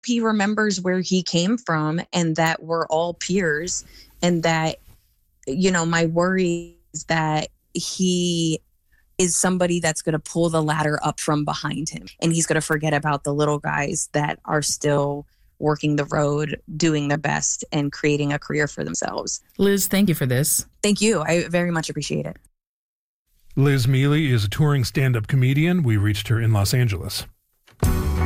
he remembers where he came from and that we're all peers, and that, my worry is that he is somebody that's going to pull the ladder up from behind him, and he's going to forget about the little guys that are still working the road, doing their best, and creating a career for themselves. Liz, thank you for this. Thank you. I very much appreciate it. Liz Miele is a touring stand-up comedian. We reached her in Los Angeles.